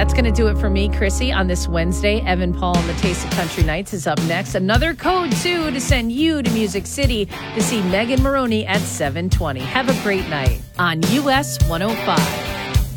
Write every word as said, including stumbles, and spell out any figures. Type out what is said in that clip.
That's going to do it for me, Chrissy, on this Wednesday. Evan Paul and the Taste of Country Nights is up next. Another code, too, to send you to Music City to see Megan Maroney at seven twenty. Have a great night on U S one oh five.